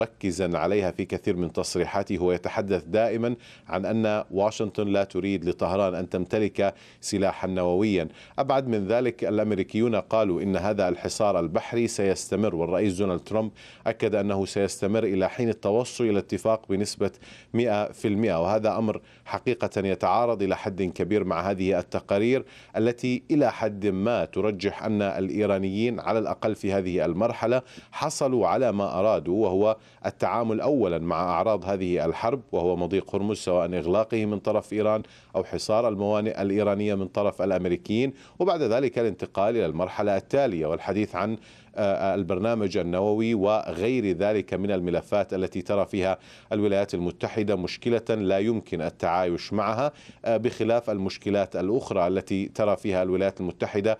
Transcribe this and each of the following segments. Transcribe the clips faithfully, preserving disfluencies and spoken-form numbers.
مركزا عليها في كثير من تصريحاته. هو يتحدث دائما عن أن واشنطن لا تريد لطهران أن تمتلك سلاحا نوويا. أبعد من ذلك، الأمريكيون قالوا إن هذا الحصار البحري سيستمر، والرئيس دونالد ترامب أكد أنه سيستمر إلى حين التوصل إلى اتفاق بنسبة مئة بالمئة، وهذا أمر حقيقة يتعارض إلى حد كبير مع هذه التقارير التي إلى حد ما ترجح أن الإيرانيين على الأقل في هذه المرحلة حصلوا على ما أرادوا، وهو التعامل أولا مع أعراض هذه الحرب، وهو مضيق هرمز، سواء إغلاقه من طرف إيران أو حصار الموانئ الإيرانية من طرف الأمريكيين، وبعد ذلك الانتقال إلى المرحلة التالية والحديث عن البرنامج النووي وغير ذلك من الملفات التي ترى فيها الولايات المتحدة مشكلة لا يمكن التعايش معها، بخلاف المشكلات الأخرى التي ترى فيها الولايات المتحدة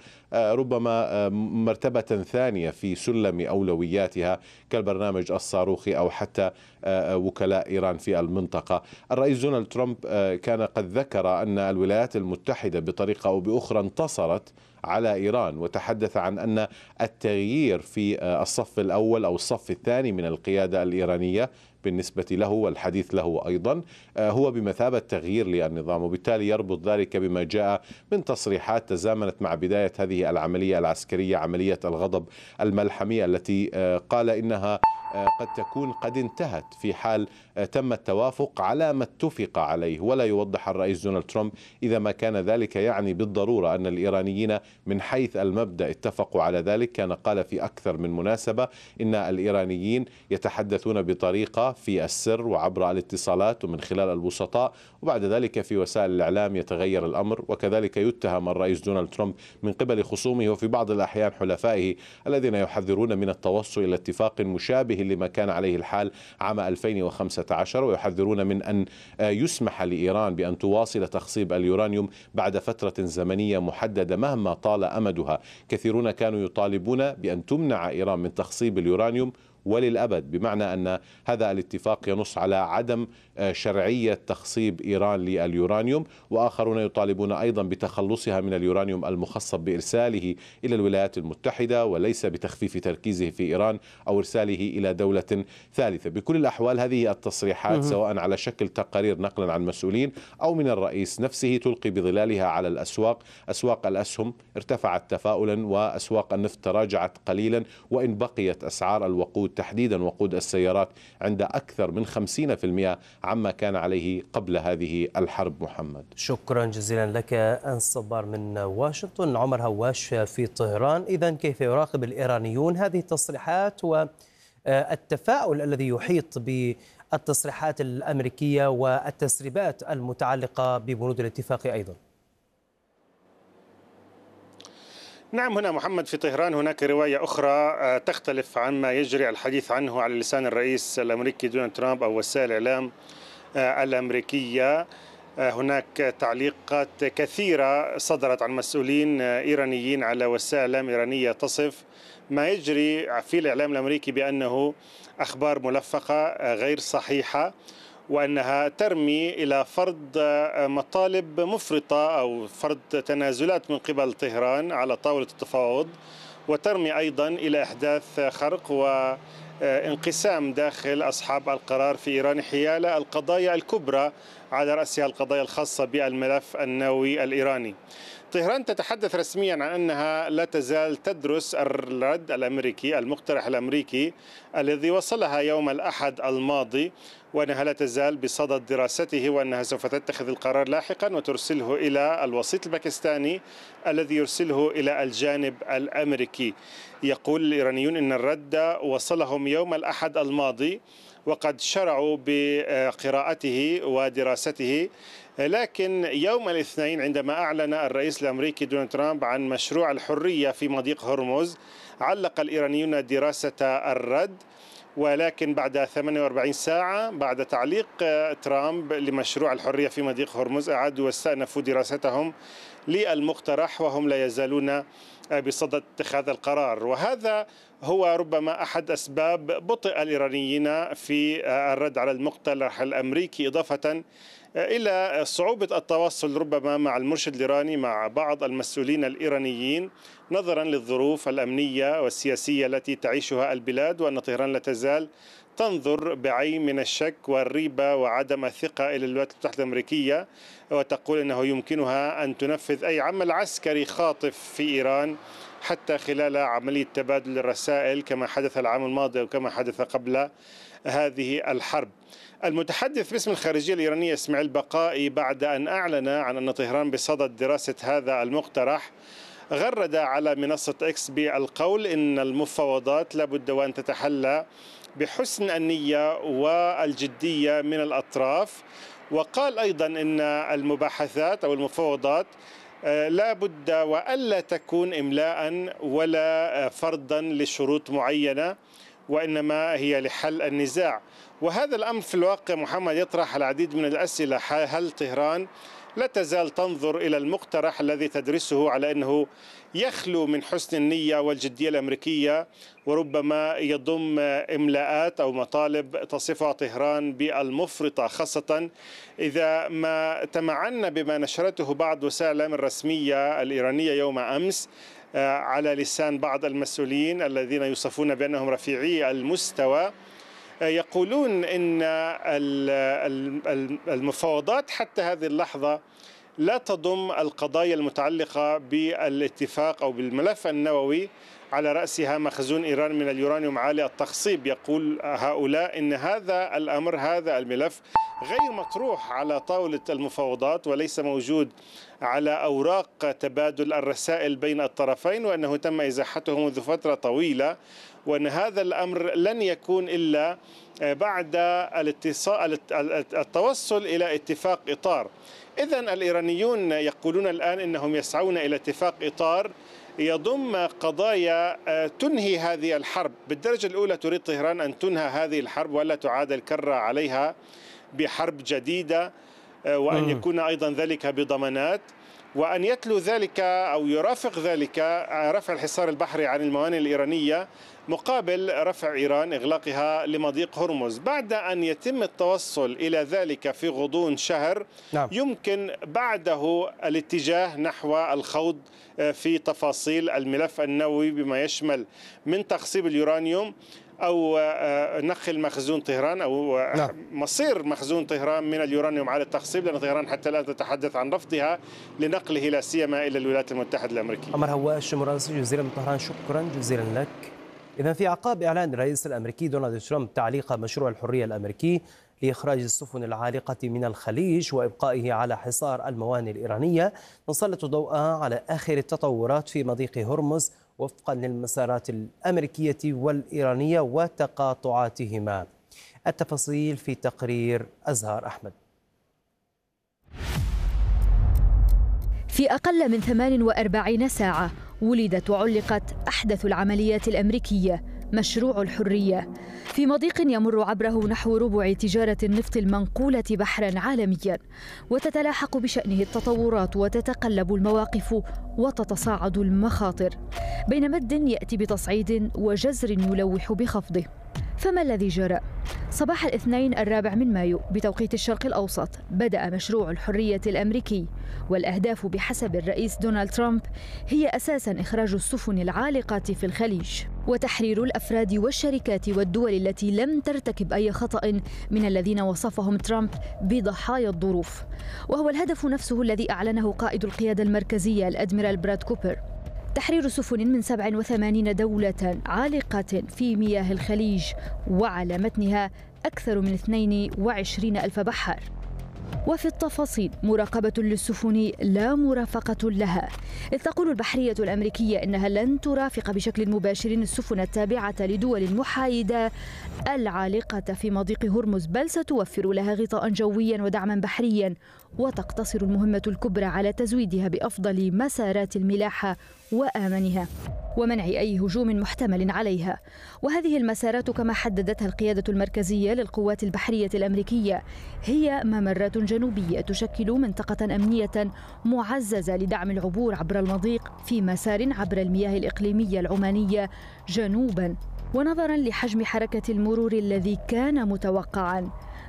ربما مرتبة ثانية في سلم أولوياتها كالبرنامج الصاروخي أو حتى وكلاء إيران في المنطقة. الرئيس دونالد ترامب كان قد ذكر أن الولايات المتحدة بطريقة أو بأخرى انتصرت على إيران، وتحدث عن أن التغيير في الصف الأول أو الصف الثاني من القيادة الإيرانية بالنسبة له والحديث له أيضا هو بمثابة تغيير للنظام، وبالتالي يربط ذلك بما جاء من تصريحات تزامنت مع بداية هذه العملية العسكرية، عملية الغضب الملحمية التي قال إنها قد تكون قد انتهت في حال تم التوافق على ما اتفق عليه. ولا يوضح الرئيس دونالد ترامب إذا ما كان ذلك يعني بالضرورة أن الإيرانيين من حيث المبدأ اتفقوا على ذلك. كان قال في أكثر من مناسبة إن الإيرانيين يتحدثون بطريقة في السر وعبر الاتصالات ومن خلال الوسطاء، وبعد ذلك في وسائل الإعلام يتغير الأمر. وكذلك يتهم الرئيس دونالد ترامب من قبل خصومه وفي بعض الأحيان حلفائه الذين يحذرون من التوصل إلى اتفاق مشابه لما كان عليه الحال عام ألفين وخمسة عشر، ويحذرون من أن يسمح لإيران بأن تواصل تخصيب اليورانيوم بعد فترة زمنية محددة مهما طال أمدها. كثيرون كانوا يطالبون بأن تمنع إيران من تخصيب اليورانيوم وللأبد، بمعنى أن هذا الاتفاق ينص على عدم شرعية تخصيب إيران لليورانيوم، وآخرون يطالبون أيضا بتخلصها من اليورانيوم المخصب بإرساله إلى الولايات المتحدة وليس بتخفيف تركيزه في إيران أو إرساله إلى دولة ثالثة. بكل الأحوال هذه التصريحات سواء على شكل تقارير نقلا عن مسؤولين أو من الرئيس نفسه تلقي بظلالها على الأسواق. أسواق الأسهم ارتفعت تفاؤلا، وأسواق النفط تراجعت قليلا، وإن بقيت أسعار الوقود تحديدا وقود السيارات عند أكثر من خمسين بالمئة عما كان عليه قبل هذه الحرب. محمد، شكرا جزيلا لك أنس صبار من واشنطن. عمر هواش في طهران. إذن كيف يراقب الإيرانيون هذه التصريحات والتفاؤل الذي يحيط بالتصريحات الأمريكية والتسريبات المتعلقة ببنود الاتفاق أيضا؟ نعم، هنا محمد في طهران هناك رواية أخرى تختلف عما يجري الحديث عنه على لسان الرئيس الأمريكي دونالد ترامب أو وسائل الإعلام الأمريكية. هناك تعليقات كثيرة صدرت عن مسؤولين إيرانيين على وسائل إعلام إيرانية تصف ما يجري في الإعلام الأمريكي بأنه أخبار ملفقة غير صحيحة، وأنها ترمي إلى فرض مطالب مفرطة أو فرض تنازلات من قبل طهران على طاولة التفاوض، وترمي أيضا إلى إحداث خرق وانقسام داخل أصحاب القرار في إيران حيال القضايا الكبرى على رأسها القضايا الخاصة بالملف النووي الإيراني. طهران تتحدث رسميا عن أنها لا تزال تدرس الرد الأمريكي المقترح الأمريكي الذي وصلها يوم الأحد الماضي، وأنها لا تزال بصدد دراسته، وأنها سوف تتخذ القرار لاحقا وترسله إلى الوسيط الباكستاني الذي يرسله إلى الجانب الأمريكي. يقول الإيرانيون أن الرد وصلهم يوم الأحد الماضي وقد شرعوا بقراءته ودراسته، لكن يوم الاثنين عندما أعلن الرئيس الأمريكي دونالد ترامب عن مشروع الحرية في مضيق هرمز علق الإيرانيون دراسة الرد، ولكن بعد ثمانية وأربعين ساعة بعد تعليق ترامب لمشروع الحرية في مضيق هرمز أعادوا واستأنفوا دراستهم للمقترح، وهم لا يزالون بصدد اتخاذ القرار. وهذا هو ربما أحد أسباب بطء الإيرانيين في الرد على المقترح الأمريكي، إضافة إلى صعوبة التواصل ربما مع المرشد الإيراني مع بعض المسؤولين الإيرانيين نظرا للظروف الأمنية والسياسية التي تعيشها البلاد، وأن طهران لا تزال تنظر بعين من الشك والريبة وعدم الثقة إلى الولايات المتحدة الأمريكية، وتقول أنه يمكنها أن تنفذ أي عمل عسكري خاطف في إيران حتى خلال عملية تبادل الرسائل كما حدث العام الماضي وكما حدث قبل هذه الحرب. المتحدث باسم الخارجية الإيرانية إسماعيل بقائي بعد أن أعلن عن أن طهران بصدد دراسة هذا المقترح غرد على منصة إكس بالقول إن المفاوضات لابد وأن تتحلى بحسن النية والجدية من الأطراف، وقال أيضا إن المباحثات أو المفاوضات لا بد وألا تكون إملاء ولا فرضا لشروط معينة، وإنما هي لحل النزاع. وهذا الأمر في الواقع محمد يطرح العديد من الأسئلة. هل طهران لا تزال تنظر إلى المقترح الذي تدرسه على أنه يخلو من حسن النية والجدية الأمريكية، وربما يضم إملاءات أو مطالب تصفها طهران بالمفرطة، خاصة إذا ما تمعنا بما نشرته بعض وسائل الإعلام الرسمية الإيرانية يوم أمس على لسان بعض المسؤولين الذين يوصفون بأنهم رفيعي المستوى، يقولون إن المفاوضات حتى هذه اللحظة لا تضم القضايا المتعلقة بالاتفاق أو بالملف النووي على رأسها مخزون إيران من اليورانيوم عالي التخصيب. يقول هؤلاء إن هذا الأمر هذا الملف غير مطروح على طاولة المفاوضات وليس موجود على أوراق تبادل الرسائل بين الطرفين، وأنه تم إزاحته منذ فترة طويلة، وأن هذا الأمر لن يكون إلا بعد الاتصال التوصل إلى اتفاق إطار. إذن الإيرانيون يقولون الآن إنهم يسعون إلى اتفاق إطار يضم قضايا تنهي هذه الحرب. بالدرجة الأولى تريد طهران أن تنهى هذه الحرب ولا تعاد الكرة عليها بحرب جديدة، وأن يكون أيضا ذلك بضمانات، وأن يتلو ذلك أو يرافق ذلك رفع الحصار البحري عن الموانئ الإيرانية مقابل رفع إيران إغلاقها لمضيق هرمز. بعد أن يتم التوصل إلى ذلك في غضون شهر، نعم. يمكن بعده الاتجاه نحو الخوض في تفاصيل الملف النووي بما يشمل من تخصيب اليورانيوم أو نقل مخزون طهران أو نعم. مصير مخزون طهران من اليورانيوم على التخصيب، لأن طهران حتى الآن تتحدث عن رفضها لنقله لا سيما إلى الولايات المتحدة الأمريكية. عمر هواش مراسل جزيرة من طهران، شكرا جزيلا لك. إذا في أعقاب إعلان الرئيس الأمريكي دونالد ترامب تعليق مشروع الحرية الأمريكي لإخراج السفن العالقة من الخليج وإبقائه على حصار الموانئ الإيرانية، نسلط ضوءا على آخر التطورات في مضيق هرمز وفقا للمسارات الأمريكية والإيرانية وتقاطعاتهما. التفاصيل في تقرير أزهار أحمد. في أقل من ثمان وأربعين ساعة ولدت وعلقت أحدث العمليات الأمريكية، مشروع الحرية، في مضيق يمر عبره نحو ربع تجارة النفط المنقولة بحرا عالميا، وتتلاحق بشأنه التطورات وتتقلب المواقف وتتصاعد المخاطر، بين مد يأتي بتصعيد وجزر يلوح بخفضه. فما الذي جرى؟ صباح الاثنين الرابع من مايو بتوقيت الشرق الأوسط بدأ مشروع الحرية الأمريكي، والأهداف بحسب الرئيس دونالد ترامب هي أساساً إخراج السفن العالقة في الخليج وتحرير الأفراد والشركات والدول التي لم ترتكب أي خطأ من الذين وصفهم ترامب بضحايا الظروف، وهو الهدف نفسه الذي أعلنه قائد القيادة المركزية الأدميرال براد كوبر: تحرير سفن من سبع وثمانين دولة عالقة في مياه الخليج وعلى متنها أكثر من اثنين وعشرين ألف بحار. وفي التفاصيل مراقبة للسفن لا مرافقة لها، إذ تقول البحرية الأمريكية إنها لن ترافق بشكل مباشر السفن التابعة لدول محايدة العالقة في مضيق هرمز، بل ستوفر لها غطاء جويا ودعما بحريا، وتقتصر المهمة الكبرى على تزويدها بأفضل مسارات الملاحة وآمنها ومنع أي هجوم محتمل عليها. وهذه المسارات كما حددتها القيادة المركزية للقوات البحرية الأمريكية هي ممرات جنوبية تشكل منطقة أمنية معززة لدعم العبور عبر المضيق في مسار عبر المياه الإقليمية العمانية جنوبا. ونظرا لحجم حركة المرور الذي كان متوقعا،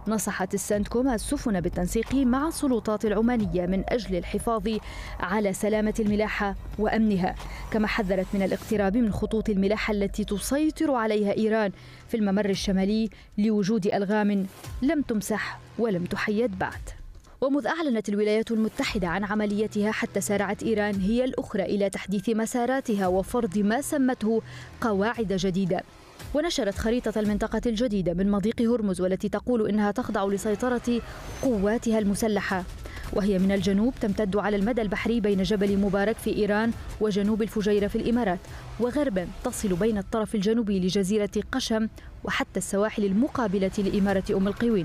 نصحت السنتكوم السفن بالتنسيق مع السلطات العمانية من أجل الحفاظ على سلامة الملاحة وأمنها، كما حذرت من الاقتراب من خطوط الملاحة التي تسيطر عليها إيران في الممر الشمالي لوجود ألغام لم تمسح ولم تحيد بعد. ومذ أعلنت الولايات المتحدة عن عمليتها حتى سارعت إيران هي الأخرى إلى تحديث مساراتها وفرض ما سمته قواعد جديدة. ونشرت خريطة المنطقة الجديدة من مضيق هرمز والتي تقول إنها تخضع لسيطرة قواتها المسلحة، وهي من الجنوب تمتد على المدى البحري بين جبل مبارك في إيران وجنوب الفجيرة في الإمارات، وغربا تصل بين الطرف الجنوبي لجزيرة قشم وحتى السواحل المقابلة لإمارة أم القوين.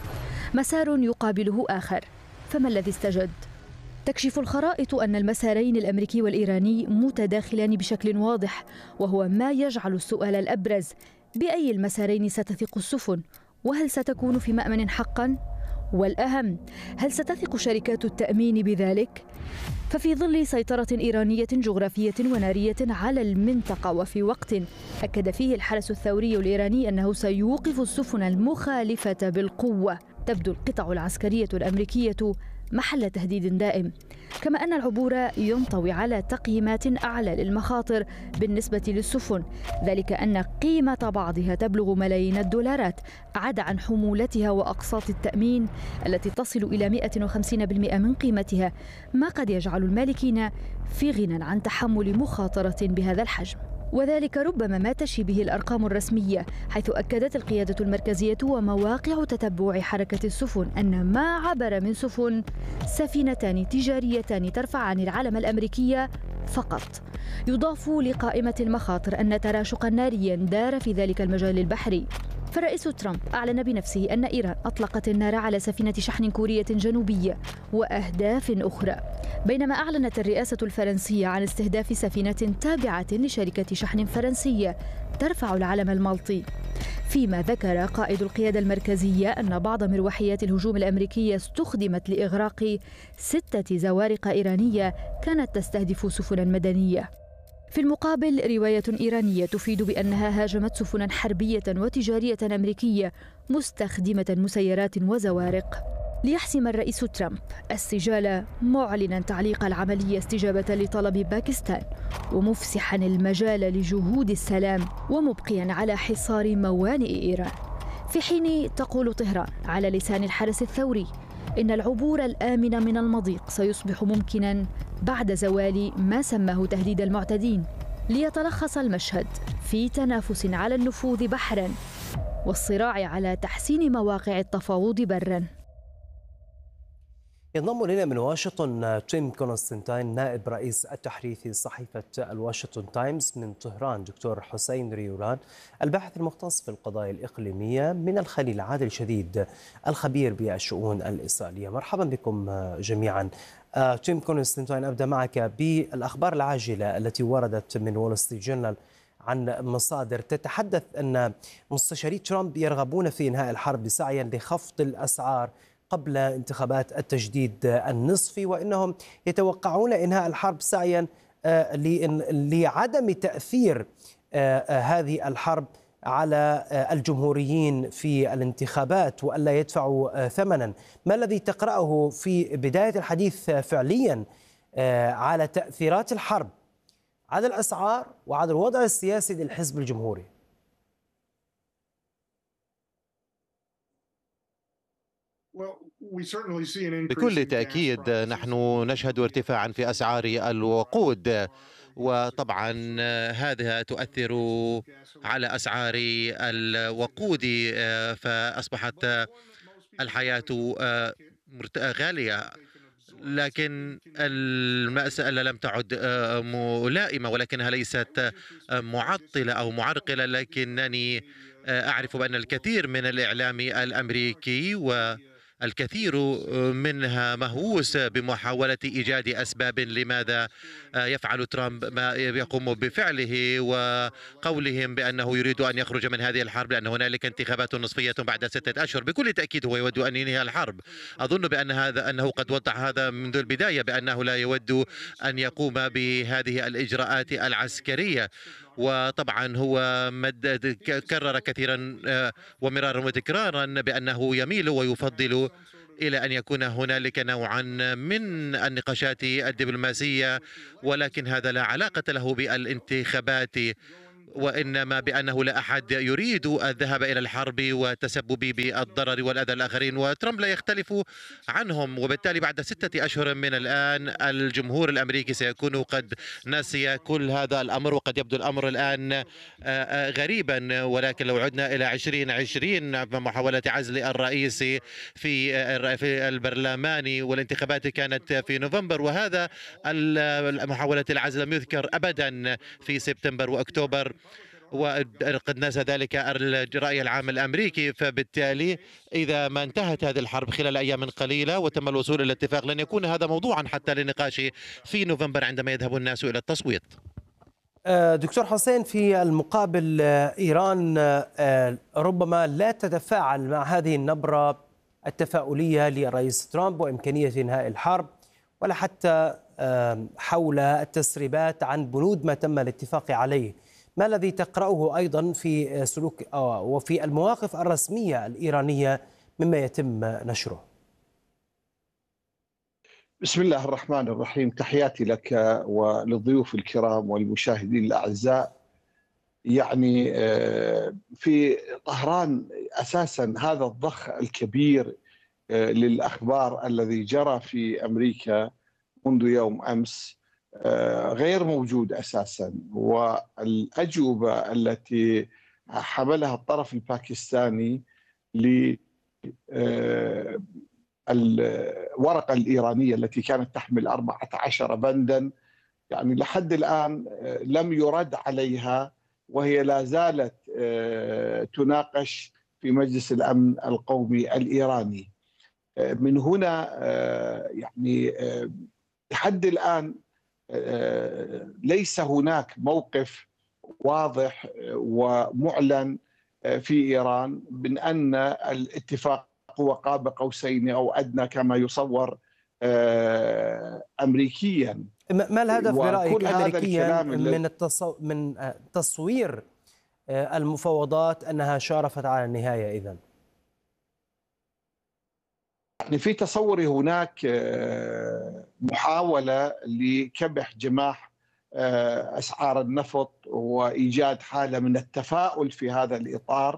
مسار يقابله آخر، فما الذي استجد؟ تكشف الخرائط أن المسارين الأمريكي والإيراني متداخلان بشكل واضح، وهو ما يجعل السؤال الأبرز: بأي المسارين ستثق السفن؟ وهل ستكون في مأمن حقاً؟ والأهم، هل ستثق شركات التأمين بذلك؟ ففي ظل سيطرة إيرانية جغرافية ونارية على المنطقة، وفي وقت أكد فيه الحرس الثوري الإيراني أنه سيوقف السفن المخالفة بالقوة، تبدو القطع العسكرية الأمريكية محل تهديد دائم، كما أن العبور ينطوي على تقييمات أعلى للمخاطر بالنسبة للسفن، ذلك أن قيمة بعضها تبلغ ملايين الدولارات، عدا عن حمولتها وأقساط التأمين التي تصل إلى مئة وخمسين بالمئة من قيمتها، ما قد يجعل المالكين في غنى عن تحمل مخاطرة بهذا الحجم. وذلك ربما ما تشي به الأرقام الرسمية، حيث أكدت القيادة المركزية ومواقع تتبع حركة السفن أن ما عبر من سفن سفينتان تجاريتان ترفعان العلم الأمريكي فقط. يضاف لقائمة المخاطر أن تراشقا ناريا دار في ذلك المجال البحري، فالرئيس ترامب أعلن بنفسه أن إيران أطلقت النار على سفينة شحن كورية جنوبية وأهداف أخرى، بينما أعلنت الرئاسة الفرنسية عن استهداف سفينة تابعة لشركة شحن فرنسية ترفع العلم المالطي. فيما ذكر قائد القيادة المركزية أن بعض مروحيات الهجوم الأمريكية استخدمت لإغراق ستة زوارق إيرانية كانت تستهدف سفنا مدنية. في المقابل، رواية إيرانية تفيد بأنها هاجمت سفنا حربية وتجارية أمريكية مستخدمة مسيرات وزوارق. ليحسم الرئيس ترامب السجال، معلنا تعليق العملية استجابة لطلب باكستان، ومفسحا المجال لجهود السلام، ومبقيا على حصار موانئ إيران، في حين تقول طهران على لسان الحرس الثوري إن العبور الآمن من المضيق سيصبح ممكنا بعد زوال ما سماه تهديد المعتدين، ليتلخص المشهد في تنافس على النفوذ بحرا والصراع على تحسين مواقع التفاوض برا. ينضم إلينا من واشنطن تيم كونستانتين نائب رئيس التحرير في صحيفة الواشنطن تايمز. من طهران دكتور حسين ريولان الباحث المختص في القضايا الإقليمية. من الخليل عادل شديد الخبير بالشؤون الإسرائيلية. مرحبا بكم جميعا. تيم كونستانتين، أبدأ معك بالأخبار العاجلة التي وردت من وول ستريت جورنال عن مصادر تتحدث أن مستشاري ترامب يرغبون في إنهاء الحرب سعيا لخفض الأسعار قبل انتخابات التجديد النصفي، وإنهم يتوقعون إنهاء الحرب سعيا لعدم تأثير هذه الحرب على الجمهوريين في الانتخابات وألا يدفعوا ثمنا. ما الذي تقرأه في بداية الحديث فعليا على تأثيرات الحرب على الأسعار وعلى الوضع السياسي للحزب الجمهوري؟ بكل تأكيد نحن نشهد ارتفاعا في أسعار الوقود، وطبعا هذا تؤثر على أسعار الوقود، فأصبحت الحياة غالية. لكن المسألة لم تعد ملائمة، ولكنها ليست معطلة أو معرقلة، لكنني أعرف بأن الكثير من الإعلام الأمريكي و الكثير منها مهووس بمحاولة إيجاد أسباب لماذا يفعل ترامب ما يقوم بفعله، وقولهم بأنه يريد أن يخرج من هذه الحرب لأن هنالك انتخابات نصفية بعد ستة أشهر. بكل تأكيد هو يود أن ينهي الحرب. أظن بأن هذا أنه قد وضح هذا منذ البداية بأنه لا يود أن يقوم بهذه الإجراءات العسكرية، وطبعا هو مد كرر كثيرا ومرارا وتكرارا بأنه يميل ويفضل إلى أن يكون هنالك نوعا من النقاشات الدبلوماسية، ولكن هذا لا علاقة له بالانتخابات، وإنما بأنه لا أحد يريد الذهاب إلى الحرب وتسبب بالضرر والأذى الآخرين، وترامب لا يختلف عنهم. وبالتالي بعد ستة أشهر من الآن الجمهور الأمريكي سيكون قد نسي كل هذا الأمر، وقد يبدو الأمر الآن غريبا. ولكن لو عدنا إلى عشرين عشرين محاولة عزل الرئيس في في البرلمان، والانتخابات كانت في نوفمبر، وهذا محاولة العزل لم يذكر أبدا في سبتمبر وأكتوبر، وقد نسى ذلك الرأي العام الأمريكي. فبالتالي إذا ما انتهت هذه الحرب خلال أيام قليلة وتم الوصول إلى اتفاق، لن يكون هذا موضوعا حتى للنقاش في نوفمبر عندما يذهب الناس إلى التصويت. دكتور حسين، في المقابل إيران ربما لا تتفاعل مع هذه النبرة التفاؤلية للرئيس ترامب وإمكانية إنهاء الحرب، ولا حتى حول التسريبات عن بنود ما تم الاتفاق عليه. ما الذي تقرأه أيضا في سلوك وفي المواقف الرسمية الإيرانية مما يتم نشره؟ بسم الله الرحمن الرحيم. تحياتي لك وللضيوف الكرام والمشاهدين الأعزاء. يعني في طهران أساسا هذا الضخ الكبير للأخبار الذي جرى في أمريكا منذ يوم أمس غير موجود أساسا، والأجوبة التي حملها الطرف الباكستاني للورقة الإيرانية التي كانت تحمل أربعة عشر بندا، يعني لحد الآن لم يرد عليها، وهي لا زالت تناقش في مجلس الأمن القومي الإيراني. من هنا يعني لحد الآن ليس هناك موقف واضح ومعلن في إيران من أن الاتفاق هو قاب قوسين أو أدنى كما يصور أمريكيا. ما الهدف برأيك أمريكيا من التصو... من تصوير المفاوضات أنها شارفت على النهاية إذن؟ يعني في تصوري هناك محاولة لكبح جماح أسعار النفط وإيجاد حالة من التفاؤل في هذا الإطار.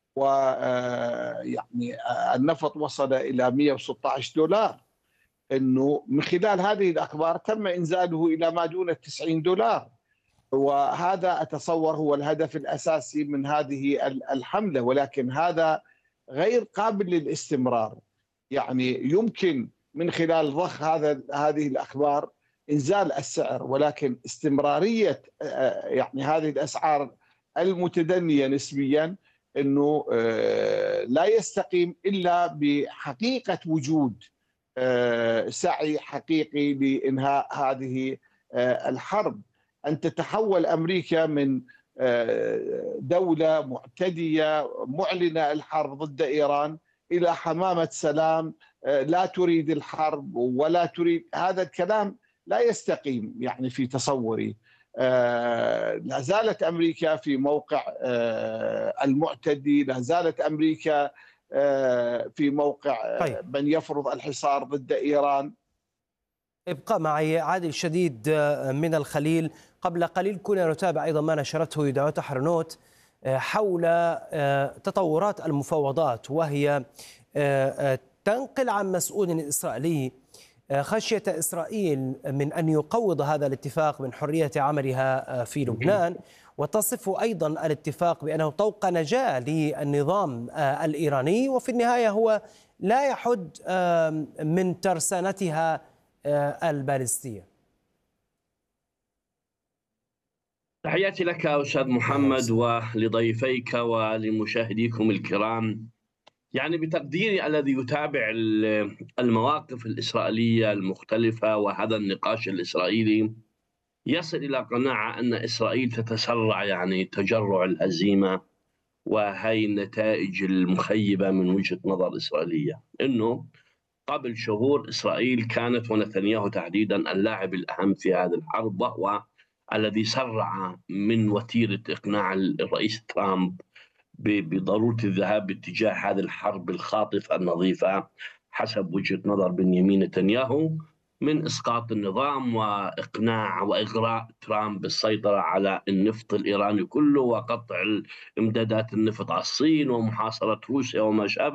ويعني النفط وصل إلى مئة وستة عشر دولار، أنه من خلال هذه الأخبار تم إنزاله إلى ما دون التسعين دولار، وهذا أتصور هو الهدف الأساسي من هذه الحملة، ولكن هذا غير قابل للاستمرار. يعني يمكن من خلال ضخ هذا هذه الأخبار إنزال السعر، ولكن استمرارية يعني هذه الأسعار المتدنية نسبيا أنه لا يستقيم إلا بحقيقة وجود سعي حقيقي لإنهاء هذه الحرب. أن تتحول أمريكا من دولة معتدية معلنة الحرب ضد إيران إلى حمامة سلام لا تريد الحرب ولا تريد، هذا الكلام لا يستقيم يعني في تصوري. لا زالت أمريكا في موقع المعتدي، لا زالت أمريكا في موقع طيب. من يفرض الحصار ضد إيران. ابقى معي عادل شديد من الخليل. قبل قليل كنا نتابع أيضا ما نشرته يدعوت حرنوت حول تطورات المفاوضات، وهي تنقل عن مسؤول إسرائيلي خشية إسرائيل من أن يقوض هذا الاتفاق من حرية عملها في لبنان، وتصف أيضا الاتفاق بأنه طوق نجاة للنظام الإيراني، وفي النهاية هو لا يحد من ترسانتها البالستية. تحياتي لك أستاذ محمد ولضيفيك ولمشاهديكم الكرام. يعني بتقديري الذي يتابع المواقف الإسرائيلية المختلفة وهذا النقاش الإسرائيلي يصل إلى قناعة أن إسرائيل تتسرع يعني تجرع الهزيمة، وهي النتائج المخيبة من وجهة نظر إسرائيلية. إنه قبل شهور إسرائيل كانت ونتنياهو تحديدا اللاعب الأهم في هذه الحرب، وهو الذي سرع من وتيرة إقناع الرئيس ترامب بضرورة الذهاب باتجاه هذه الحرب الخاطفة النظيفة حسب وجهة نظر بنيامين نتنياهو، من إسقاط النظام وإقناع وإغراء ترامب بالسيطرة على النفط الإيراني كله وقطع إمدادات النفط على الصين ومحاصرة روسيا وما شابه.